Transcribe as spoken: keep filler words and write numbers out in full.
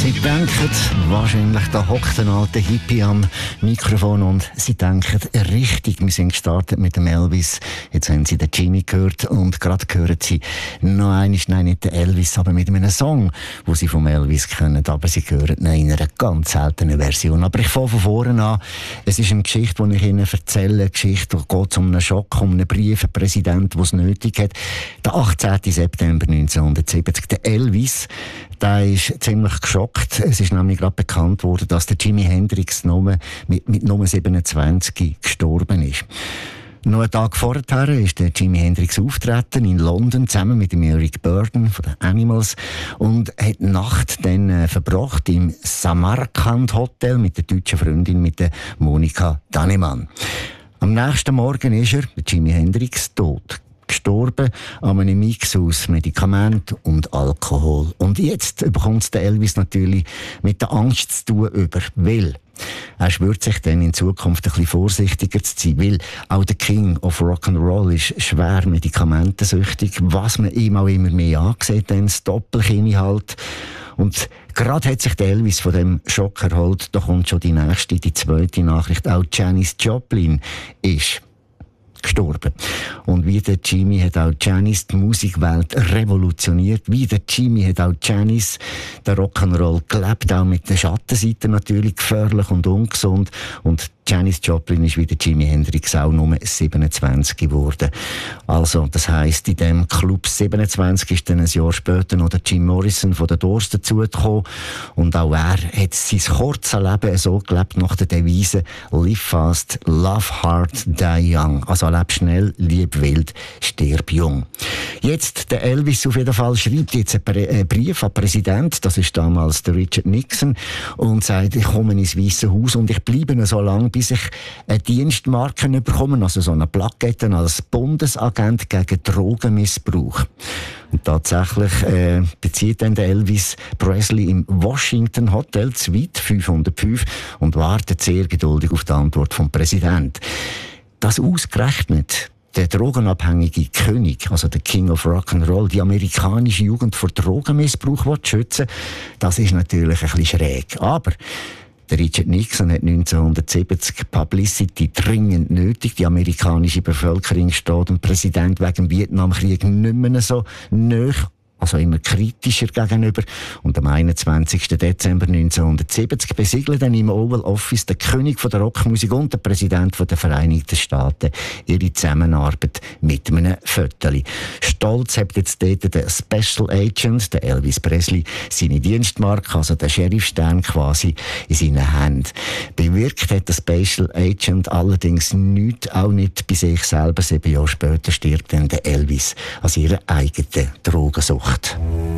Sie denken wahrscheinlich, da hockt ein alter Hippie am Mikrofon und Sie denken richtig, wir sind gestartet mit dem Elvis. Jetzt haben Sie den Jimmy gehört und gerade hören Sie noch einmal, nein, nicht den Elvis, aber mit einem Song, wo Sie vom Elvis kennen, aber Sie hören ihn in einer ganz seltenen Version. Aber ich fange von vorne an. Es ist eine Geschichte, die ich Ihnen erzähle, eine Geschichte, die geht um einen Schock, um einen Brief, einen Präsident, der es nötig hat. Der achtzehnten September neunzehnhundertsiebzig, der Elvis, der ist ziemlich geschockt. Es ist nämlich gerade bekannt worden, dass der Jimi Hendrix nur mit, mit Nummer siebenundzwanzig gestorben ist. Noch einen Tag vorher ist der Jimi Hendrix auftreten in London zusammen mit dem Eric Burdon von den Animals und hat die Nacht dann äh, verbracht im Samarkand Hotel mit der deutschen Freundin, mit der Monika Dannemann. Am nächsten Morgen ist er, der Jimi Hendrix, tot. Gestorben an einem Mix aus Medikament und Alkohol. Und jetzt bekommt der Elvis natürlich mit der Angst zu tun über, weil er schwört sich dann in Zukunft ein bisschen vorsichtiger zu sein, weil auch der King of Rock'n'Roll ist schwer medikamentensüchtig, was man ihm auch immer mehr angesehen hat, das Doppelchemie halt. Und gerade hat sich der Elvis von dem Schock erholt, da kommt schon die nächste, die zweite Nachricht, auch Janis Joplin ist gestorben. Und wie der Jimmy hat auch Janis die Musikwelt revolutioniert. Wie der Jimmy hat auch Janis den Rock'n'Roll gelebt, auch mit der Schattenseite natürlich gefährlich und ungesund. Und Janis Joplin ist wie der Jimi Hendrix auch nur siebenundzwanzig geworden. Also, das heisst, in dem Club siebenundzwanzig ist dann ein Jahr später noch der Jim Morrison von den Doors dazugekommen. Und auch er hat sein kurzes Leben so gelebt nach der Devise Live fast, love hard, die young. Also, leb schnell, lieb wild, stirb jung. Jetzt, der Elvis auf jeden Fall schreibt jetzt einen Brief an den Präsidenten, das ist damals der Richard Nixon, und sagt, ich komme ins Weiße Haus und ich bleibe so lange, bis ich eine Dienstmarke bekomme, also so eine Plakette als Bundesagent gegen Drogenmissbrauch. Und tatsächlich äh, bezieht dann der Elvis Presley im Washington Hotel Suite fünfhundertfünf und wartet sehr geduldig auf die Antwort vom Präsidenten. Das ausgerechnet der drogenabhängige König, also der King of Rock'n'Roll, die amerikanische Jugend vor Drogenmissbrauch schützen, das ist natürlich ein bisschen schräg. Aber der Richard Nixon hat neunzehnhundertsiebzig Publicity dringend nötig. Die amerikanische Bevölkerung steht dem Präsident wegen dem Vietnamkrieg nicht mehr so nahe, also immer kritischer gegenüber. Und am einundzwanzigsten Dezember neunzehnhundertsiebzig besiegeln dann im Oval Office der König von der Rockmusik und der Präsident von der Vereinigten Staaten ihre Zusammenarbeit mit einem Viertel. Stolz hat jetzt dort der Special Agent, der Elvis Presley, seine Dienstmarke, also der Sheriffstern quasi, in seinen Händen. Bewirkt hat der Special Agent allerdings nichts, auch nicht bei sich selber. Sieben Jahre später stirbt dann der Elvis an ihrer eigenen Drogensucht.